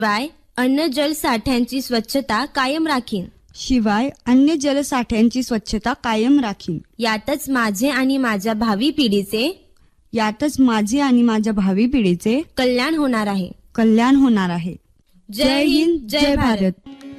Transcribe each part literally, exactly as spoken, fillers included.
शिवाय अन्न जल साठ्यांची स्वच्छता कायम राखीन. शिवाय अन्य जलसाठ्यांची स्वच्छता कायम राखीन. यातच माझे आणि माझ्या भावी पिढीचे यातच माझे आणि माझ्या भावी पिढीचे कल्याण होणार आहे. कल्याण होणार आहे. जय हिंद, जय भारत.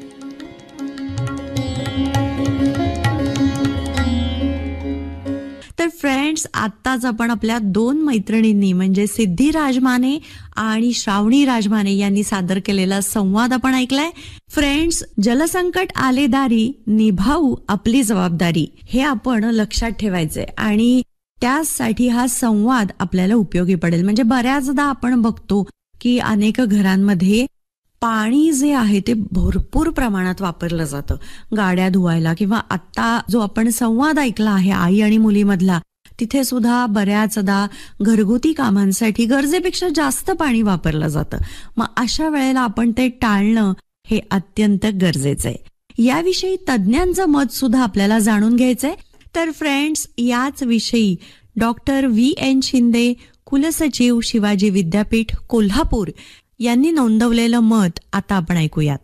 तर फ्रेंड्स, आत्ताच आपण आपल्या दोन मैत्रिणींनी म्हणजे सिद्धी राजमाने आणि श्रावणी राजमाने यांनी सादर केलेला संवाद आपण ऐकलाय. फ्रेंड्स, जलसंकट आले दारी, निभावू आपली जबाबदारी, हे आपण लक्षात ठेवायचंय आणि त्यासाठी हा संवाद आपल्याला उपयोगी पडेल. म्हणजे बऱ्याचदा आपण बघतो की अनेक घरांमध्ये पाणी जे आहे ते भरपूर प्रमाणात वापरलं जातं गाड्या धुवायला, किंवा आता जो आपण संवाद ऐकला आहे आई आणि मुलीमधला, तिथे सुद्धा बऱ्याचदा घरगुती कामांसाठी गरजेपेक्षा जास्त पाणी वापरलं जातं. मग अशा वेळेला आपण ते टाळणं हे अत्यंत गरजेचं आहे. याविषयी तज्ज्ञांचं मत सुद्धा आपल्याला जाणून घ्यायचंय. तर फ्रेंड्स, याच विषयी डॉक्टर व्ही एन शिंदे, कुलसचिव, शिवाजी विद्यापीठ, कोल्हापूर यांनी नोंदवलेलं मत आता आपण ऐकूयात.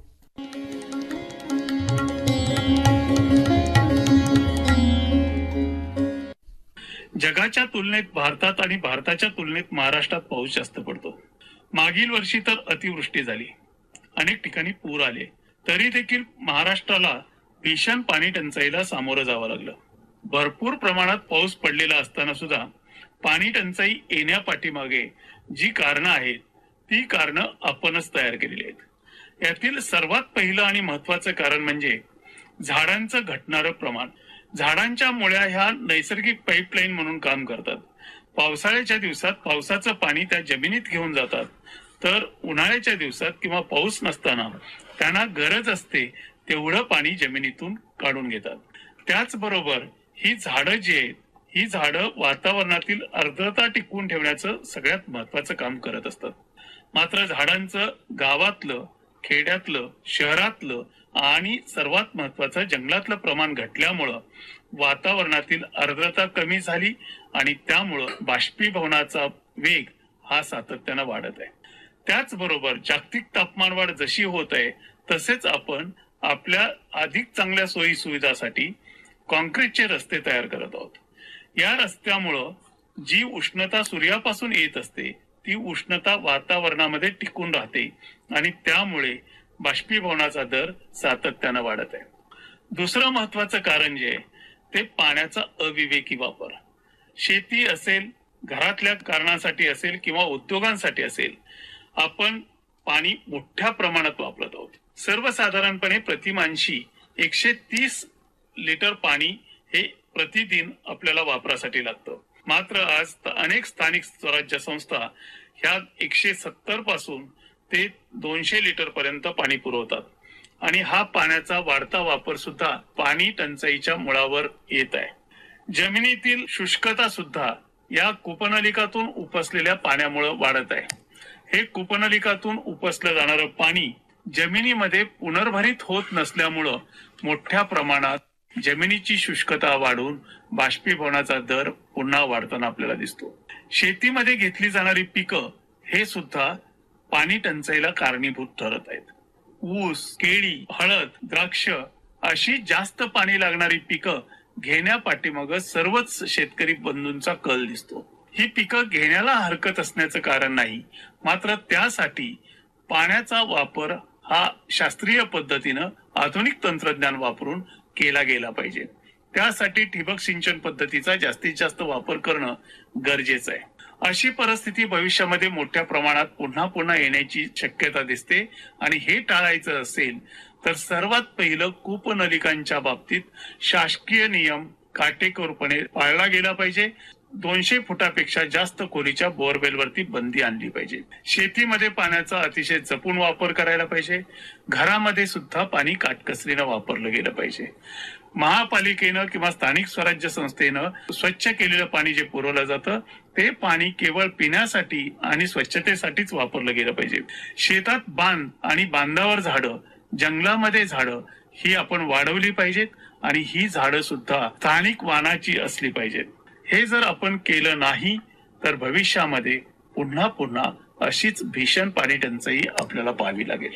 जगाच्या तुलनेत भारतात आणि भारताच्या तुलनेत महाराष्ट्रात पाऊस जास्त पडतो. मागील वर्षी तर अतिवृष्टी झाली, अनेक ठिकाणी पूर आले, तरी देखील महाराष्ट्राला भीषण पाणी टंचाईला सामोरं जावं लागलं. भरपूर प्रमाणात पाऊस पडलेला असताना सुद्धा पाणी टंचाई येण्यापाठीमागे जी कारणं आहेत ती कारणं आपणच तयार केलेली आहेत. यातील सर्वात पहिलं आणि महत्वाचं कारण म्हणजे झाडांचं घटणारं प्रमाण. झाडांच्या मुळ्या ह्या नैसर्गिक पाईपलाईन म्हणून काम करतात. पावसाळ्याच्या दिवसात पावसाचं पाणी त्या जमिनीत घेऊन जातात, तर उन्हाळ्याच्या दिवसात किंवा पाऊस नसताना त्यांना गरज असते तेवढं पाणी जमिनीतून काढून घेतात. त्याचबरोबर ही झाडं जी आहेत, ही झाडं वातावरणातील आर्द्रता टिकवून ठेवण्याचं सगळ्यात महत्वाचं काम करत असतात. मात्र झाडांचं गावातलं, खेड्यातलं, शहरातलं आणि सर्वात महत्वाचं जंगलातलं प्रमाण घटल्यामुळं वातावरणातील आर्द्रता कमी झाली आणि त्यामुळं बाष्पीभवनाचा वेग हा सातत्यानं वाढत आहे. त्याचबरोबर जागतिक तापमान वाढ जशी होत आहे तसेच आपण आपल्या अधिक चांगल्या सोयी सुविधासाठी कॉन्क्रीटचे रस्ते तयार करत आहोत. या रस्त्यामुळं जी उष्णता सूर्यापासून येत असते ती उष्णता वातावरणामध्ये टिकून राहते आणि त्यामुळे बाष्पीभवनाचा दर सातत्यानं वाढत आहे. दुसरं महत्वाचं कारण जे आहे ते पाण्याचा अविवेकी वापर. शेती असेल, घरातल्या कारणासाठी असेल किंवा उद्योगांसाठी असेल, आपण पाणी मोठ्या प्रमाणात वापरत आहोत. सर्वसाधारणपणे प्रतिमानशी एकशे तीस लिटर पाणी हे प्रतिदिन आपल्याला वापरासाठी लागतं. मात्र आज अनेक स्थानिक स्वराज्य संस्था ह्या एकशे सत्तर पासून ते दोनशे लिटर पर्यंत पाणी पुरवतात आणि हा पाण्याचा वाढता वापर सुद्धा पाणी टंचाईच्या मुळावर येत आहे. जमिनीतील शुष्कता सुद्धा या कूपनलिकातून उपसलेल्या पाण्यामुळे वाढत आहे. हे कूपनलिकातून उपसलं जाणारं पाणी जमिनीमध्ये पुनर्भरित होत नसल्यामुळं मोठ्या प्रमाणात जमिनीची शुष्कता वाढून बाष्पीभवनाचा दर पुन्हा वाढताना आपल्याला दिसतो. शेतीमध्ये घेतली जाणारी पिकं हे सुद्धा पाणी टंचाईला कारणीभूत ठरत आहेत. ऊस, केळी, हळद, द्राक्ष अशी जास्त पाणी लागणारी पिकं घेण्यापाठीमाग सर्वच शेतकरी बंधूंचा कल दिसतो. ही पिकं घेण्याला हरकत असण्याचं कारण नाही, मात्र त्यासाठी पाण्याचा वापर हा शास्त्रीय पद्धतीनं आधुनिक तंत्रज्ञान वापरून केला गेला पाहिजे. त्यासाठी ठिबक सिंचन पद्धतीचा जास्तीत जास्त वापर करणं गरजेचं आहे. अशी परिस्थिती भविष्यामध्ये मोठ्या प्रमाणात पुन्हा पुन्हा येण्याची शक्यता दिसते आणि हे टाळायचं असेल तर सर्वात पहिलं कूपनलिकांच्या बाबतीत शासकीय नियम काटेकोरपणे पाळला गेला पाहिजे. दोनशे फुटापेक्षा जास्त खोलीच्या बोअरवेलवरती बंदी आणली पाहिजे. शेतीमध्ये पाण्याचा अतिशय जपून वापर करायला पाहिजे. घरामध्ये सुद्धा पाणी काटकसरीनं वापरलं गेलं पाहिजे. महापालिकेनं किंवा स्थानिक स्वराज्य संस्थेनं स्वच्छ केलेलं पाणी जे पुरवलं जातं ते पाणी केवळ पिण्यासाठी आणि स्वच्छतेसाठीच वापरलं गेलं पाहिजे. शेतात बांध आणि बांधावर झाडं, जंगलामध्ये झाडं ही आपण वाढवली पाहिजेत आणि ही झाडं सुद्धा स्थानिक वाणाची असली पाहिजेत. हे जर आपण केलं नाही तर भविष्यामध्ये पुन्हा पुन्हा अशीच भीषण पाणी टंचाई आपल्याला पाहावी लागेल.